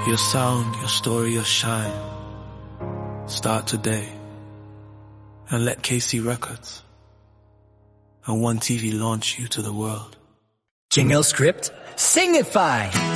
Your sound, your story, your shine. Start today. And let KC Records and One TV launch you to the world. Jingle script, singify.